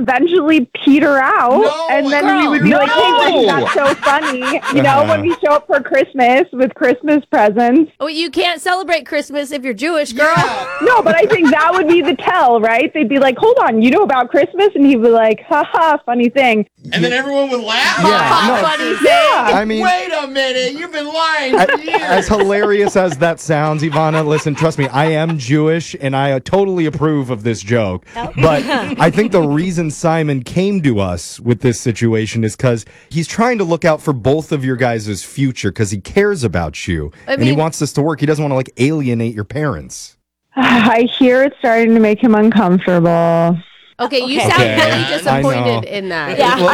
eventually peter out, and then we would be like, hey, wasn't that so funny? You know, when we show up for Christmas with Christmas presents. Oh, you can't celebrate Christmas if you're Jewish, girl. Yeah. No, but I think that would be the tell, right? They'd be like, hold on, you know about Christmas? And he'd be like, haha, funny thing. And then everyone would laugh? Funny thing. I mean, wait a minute, you've been lying for years. as hilarious as that sounds, Ivana, listen, trust me, I am Jewish, and I totally approve of this joke. But I think the reason Simon came to us with this situation is because he's trying to look out for both of your guys' future because he cares about you. And he wants this to work. He doesn't want to, like, alienate your parents. I hear it's starting to make him uncomfortable. Okay, you sound really disappointed in that. Yeah, Well, I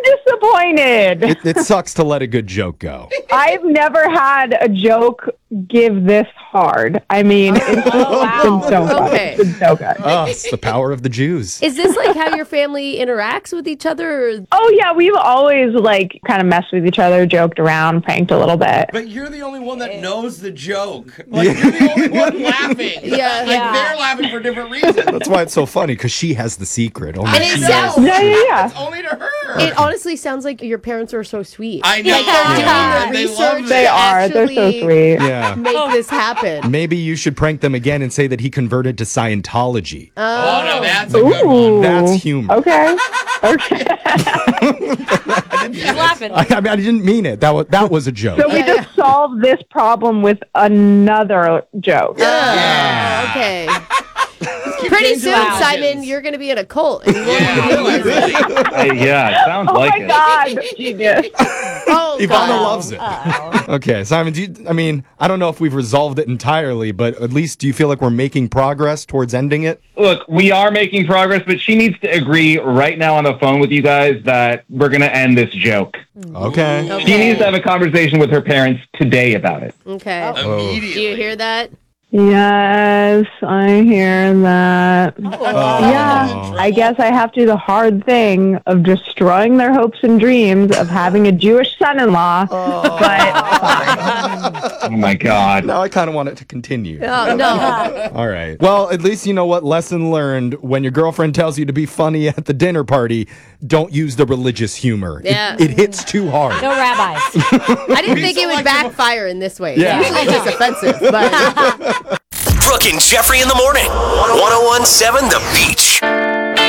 am disappointed. It sucks to let a good joke go. I've never had a joke give this hard. I mean, it's just been so fun. Okay. It's been so good. Oh, it's the power of the Jews. Is this like how your family interacts with each other? Or? Oh, yeah, we've always, like, kind of messed with each other, joked around, pranked a little bit. But you're the only one that knows the joke. Like, you're the only one laughing. Yeah. Like, they're laughing for different reasons. That's why it's so funny, because she has the secret. Oh my And it God. sounds, Yeah. It's only to her. it honestly sounds like your parents are so sweet. I know. Like they're doing the They love research it. They to are. They're so actually sweet. Yeah. make this happen. Maybe you should prank them again and say that he converted to Scientology. Oh, no, that's a good one. Ooh. That's humor. Okay. Okay. He's laughing. I mean, I didn't mean it. That was a joke. So we just solved this problem with another joke. Okay. Pretty soon, Simon, you're going to be in a cult. And you won't even realize it. Yeah, it sounds Oh like my it. God. Genius. Oh, Ivana God. loves it. Okay, Simon, I don't know if we've resolved it entirely, but at least do you feel like we're making progress towards ending it? Look, we are making progress, but she needs to agree right now on the phone with you guys that we're going to end this joke. Okay. Okay. She needs to have a conversation with her parents today about it. Okay. Immediately. Do you hear that? Yes, I hear that. Yeah, Oh. I guess I have to do the hard thing of destroying their hopes and dreams of having a Jewish son-in-law. But Oh my God. Now I kind of want it to continue. Oh, no. All right. Well, at least you know what lesson learned. When your girlfriend tells you to be funny at the dinner party, don't use the religious humor. Yeah. It hits too hard. No rabbis. I didn't think it would backfire in this way. Yeah. Usually it's just offensive, but... Brooke and Jeffrey in the morning. 1017 The Beach.